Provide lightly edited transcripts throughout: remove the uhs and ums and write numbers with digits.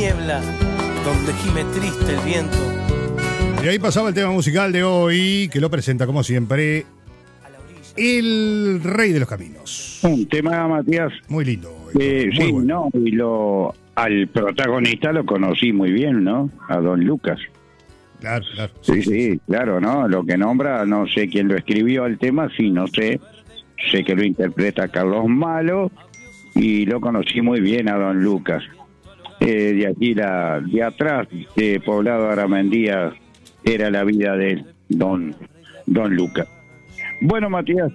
niebla, donde gime triste el viento. Y ahí pasaba el tema musical de hoy, que lo presenta como siempre el Rey de los Caminos. Un tema, Matías. Muy lindo. Muy sí, bueno. No, y al protagonista lo conocí muy bien, ¿no? A Don Lucas. Claro, claro. Sí, claro, ¿no? Lo que nombra, no sé quién lo escribió al tema, sí, no sé. Sé que lo interpreta Carlos Malo y lo conocí muy bien a Don Lucas. De aquí, de atrás, de Poblado Aramendía, era la vida de Don Lucas. Bueno, Matías,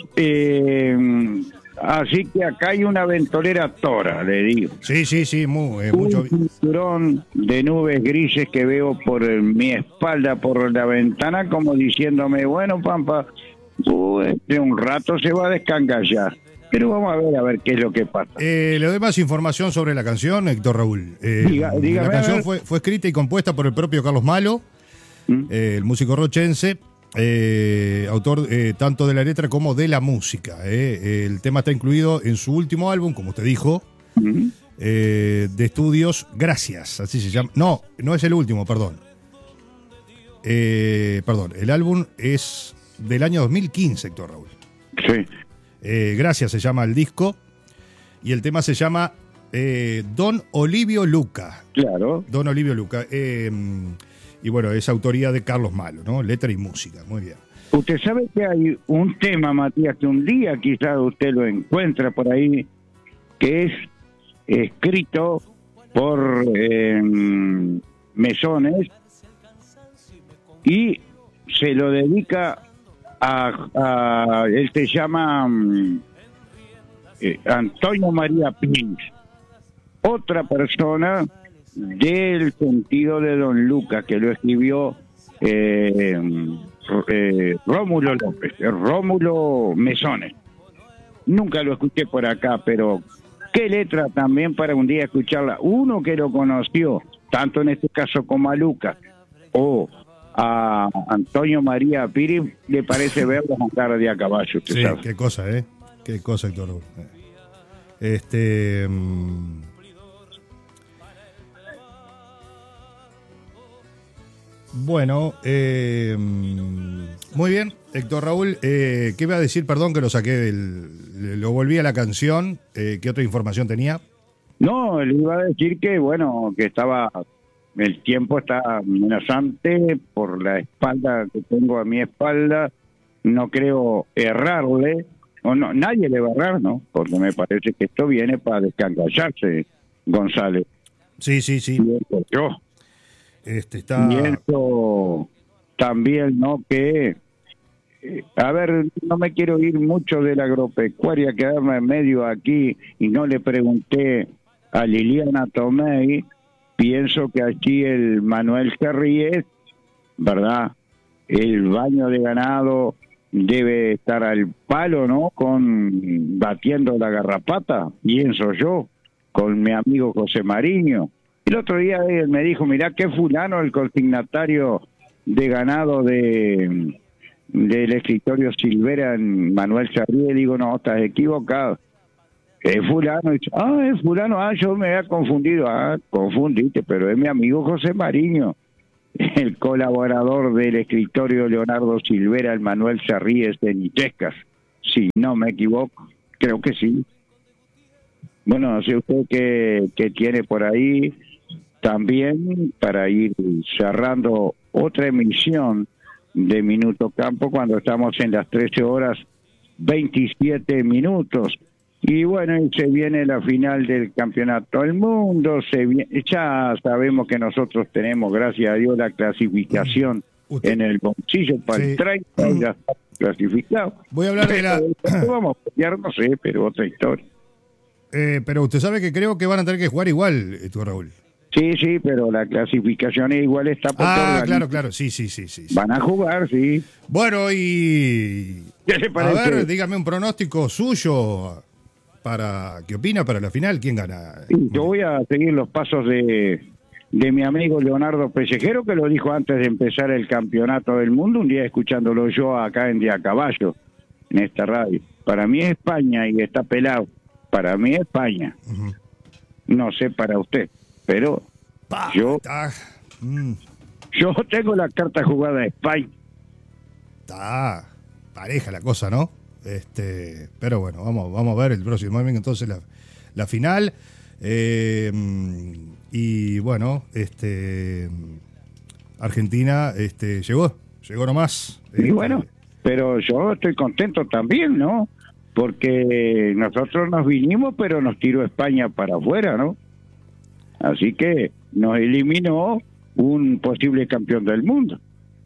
así que acá hay una ventolera tora, le digo. Sí, mucho. Un cinturón de nubes grises que veo por mi espalda, por la ventana, como diciéndome, bueno, Pampa, de un rato se va a descangallar. Pero vamos a ver qué es lo que pasa. Le doy más información sobre la canción, Héctor Raúl. Dígame, la canción fue escrita y compuesta por el propio Carlos Malo, el músico rochense, autor tanto de la letra como de la música. El tema está incluido en su último álbum, como usted dijo, de estudios, Gracias, así se llama. No es el último, perdón. El álbum es del año 2015, Héctor Raúl. Sí. Gracias se llama el disco y el tema se llama Don Olivio Luca. Claro. Don Olivio Luca. Y bueno, es autoría de Carlos Malo, ¿no? Letra y música, muy bien. Usted sabe que hay un tema, Matías, que un día quizás usted lo encuentra por ahí, que es escrito por Mesones y se lo dedica él se llama Antonio María Pins, otra persona del sentido de Don Lucas, que lo escribió Rómulo López, Rómulo Mesones. Nunca lo escuché por acá, pero qué letra también para un día escucharla. Uno que lo conoció, tanto en este caso como a Lucas, o a Antonio María Piri, le parece verlo montar de a caballo. Sí, sabe. Qué cosa, qué cosa, Héctor. Bueno, muy bien, Héctor Raúl. ¿Qué iba a decir? Perdón que lo saqué lo volví a la canción. ¿Qué otra información tenía? No, le iba a decir que, bueno, que estaba... El tiempo está amenazante por la espalda que tengo a mi espalda. No creo errarle. O no, nadie le va a errar, ¿no? Porque me parece que esto viene para descangallarse, González. Sí. Yo. Está... Pienso también, ¿no? Que, a ver, no me quiero ir mucho de la agropecuaria, quedarme en medio aquí, y no le pregunté a Liliana Tomei. Pienso que aquí el Manuel Sarríes, ¿verdad? El baño de ganado debe estar al palo, ¿no? Batiendo la garrapata, pienso yo, con mi amigo José Mariño. El otro día él me dijo, mirá que fulano, el consignatario de ganado del escritorio Silvera en Manuel Sarríes. Digo, no, estás equivocado. Es fulano, es fulano, yo me había confundido, confundiste, pero es mi amigo José Mariño, el colaborador del escritorio Leonardo Silvera, el Manuel Sarríes de Nitescas, si no me equivoco, creo que sí. Bueno, no sé usted qué tiene por ahí, también para ir cerrando otra emisión de Minuto Campo cuando estamos en las 13:27. Y bueno, y se viene la final del Campeonato del Mundo, ya sabemos que nosotros tenemos, gracias a Dios, la clasificación en el bolsillo para el 30, ya está clasificado. Voy a hablar de la... Vamos a pelear, no sé, pero otra historia. Pero usted sabe que creo que van a tener que jugar igual, tú, Raúl. Sí, pero la clasificación igual está por claro, sí. Van a jugar, sí. Bueno, y... ¿Qué le parece? A ver, dígame un pronóstico suyo... ¿Qué opina para la final? ¿Quién gana? Sí, yo voy a seguir los pasos de mi amigo Leonardo Pellejero, que lo dijo antes de empezar el Campeonato del Mundo, un día escuchándolo yo acá en Día Caballo, en esta radio. Para mí es España y está pelado. Para mí es España. No sé para usted, pero Yo tengo la carta jugada de España. Está pareja la cosa, ¿no? Pero bueno, vamos a ver el próximo domingo entonces la final. Y bueno, Argentina llegó nomás. Y bueno, pero yo estoy contento también, ¿no? Porque nosotros nos vinimos, pero nos tiró España para afuera, ¿no? Así que nos eliminó un posible campeón del mundo.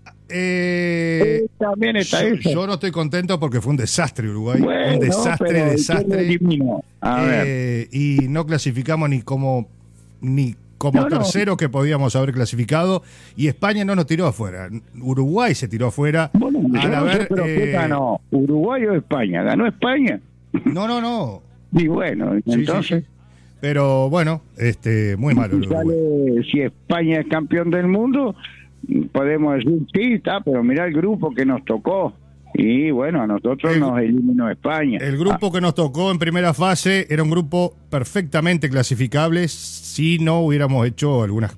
También está eso. Yo no estoy contento porque fue un desastre Uruguay. Bueno, un desastre. A ver. Y no clasificamos ni como tercero que podíamos haber clasificado. Y España no nos tiró afuera. Uruguay se tiró afuera. Bueno, pero ¿qué ganó? ¿Uruguay o España? ¿Ganó España? No. Y bueno, entonces... Sí. Pero bueno, muy malo el Uruguay. Si España es campeón del mundo, podemos decir, sí, está, pero mirá el grupo que nos tocó. Y bueno, a nosotros nos eliminó España. El grupo que nos tocó en primera fase era un grupo perfectamente clasificable si no hubiéramos hecho algunas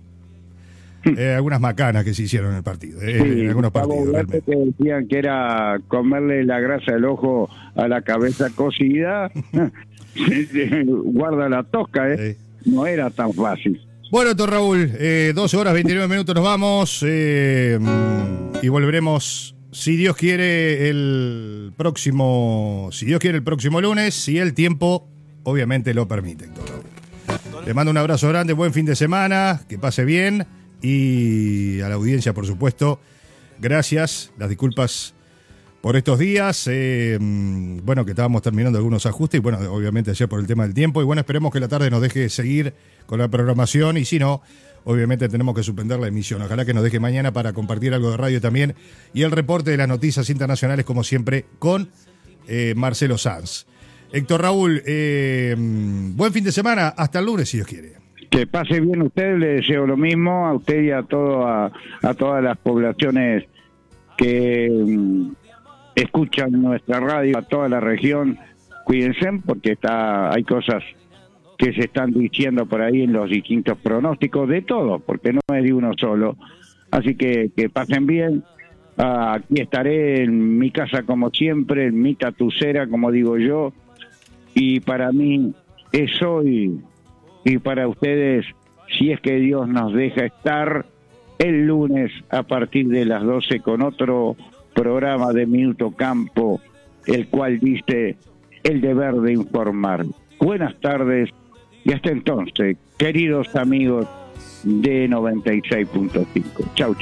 macanas que se hicieron en el partido. En algunos partidos, realmente. Que decían que era comerle la grasa del ojo a la cabeza cocida. Guarda la tosca, no era tan fácil. Bueno, doctor Raúl, 12 horas 29 minutos nos vamos y volveremos, si Dios quiere, el próximo lunes, si el tiempo obviamente lo permite, doctor Raúl. Le mando un abrazo grande, buen fin de semana, que pase bien, y a la audiencia, por supuesto, gracias, las disculpas por estos días, bueno, que estábamos terminando algunos ajustes, y bueno, obviamente ayer por el tema del tiempo, y bueno, esperemos que la tarde nos deje seguir con la programación, y si no, obviamente tenemos que suspender la emisión. Ojalá que nos deje mañana para compartir algo de radio también, y el reporte de las noticias internacionales, como siempre, con Marcelo Sanz. Héctor Raúl, buen fin de semana, hasta el lunes, si Dios quiere. Que pase bien usted, le deseo lo mismo, a usted y a todas las poblaciones que... escuchan nuestra radio, a toda la región. Cuídense porque hay cosas que se están diciendo por ahí en los distintos pronósticos de todo, porque no es de uno solo. Así que pasen bien. Aquí estaré en mi casa como siempre, en mi tatucera, como digo yo, y para mí es hoy, y para ustedes, si es que Dios nos deja estar, el lunes a partir de las 12 con otro programa de Minuto Campo, el cual dice el deber de informar. Buenas tardes y hasta entonces, queridos amigos de 96.5. Chau.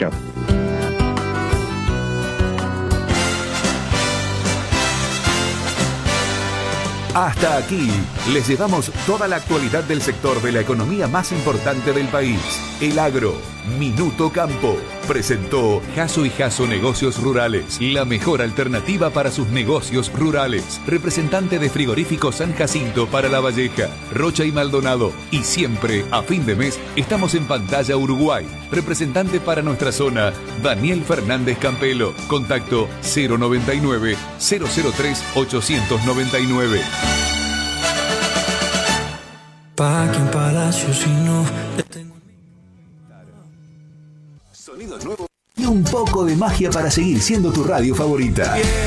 Hasta aquí les llevamos toda la actualidad del sector de la economía más importante del país, el agro. Minuto Campo presentó Jasso y Jasso Negocios Rurales, la mejor alternativa para sus negocios rurales. Representante de Frigorífico San Jacinto para La Valleja, Rocha y Maldonado. Y siempre, a fin de mes, estamos en pantalla Uruguay. Representante para nuestra zona, Daniel Fernández Campelo. Contacto 099-003-899. Pa' que en Palacio si no le tengo... Sonidos nuevos y un poco de magia para seguir siendo tu radio favorita.